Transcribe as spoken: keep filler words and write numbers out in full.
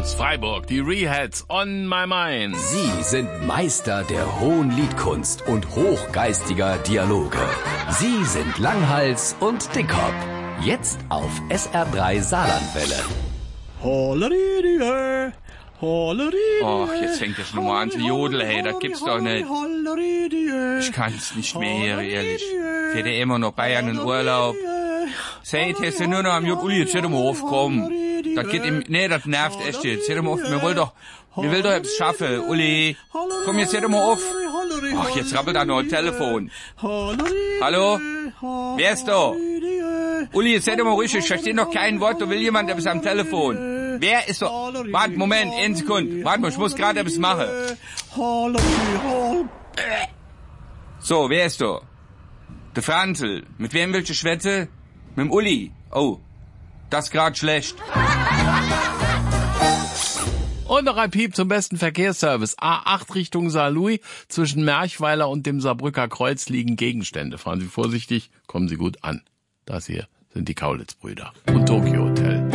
aus Freiburg, die Rehats on my mind. Sie sind Meister der hohen Liedkunst und hochgeistiger Dialoge. Sie sind Langhals und Dickhop. Jetzt auf S R drei Saarlandwelle. Och, jetzt fängt er schon mal an zu jodeln, hey, das gibt's doch nicht. Ich kann's nicht mehr, ehrlich. Fährt er immer noch Bayern in Urlaub. Seid, jetzt nur noch am Jod Uli, jetzt hört er mal auf, komm. Das geht ihm, nee, das nervt echt jetzt. Hört er mal auf, wir wollen doch, wir will doch etwas schaffen, Uli. Komm, jetzt hört er mal auf. Ach, jetzt rappelt er noch ein Telefon. Hallo? Wer ist da? Uli, jetzt hört er mal ruhig, ich verstehe noch kein Wort, da will jemand etwas am Telefon. Wer ist da? Warte, Moment, eine Sekunde. Warte mal, ich muss gerade etwas machen. So, wer ist da? Der Franzl. Mit wem willst du schwätzen? Mit dem Uli. Oh, das ist gerade schlecht. Und noch ein Piep zum besten Verkehrsservice. A acht Richtung Saarlouis. Zwischen Merchweiler und dem Saarbrücker Kreuz liegen Gegenstände. Fahren Sie vorsichtig, kommen Sie gut an. Das hier sind die Kaulitz-Brüder und Tokyo Hotel.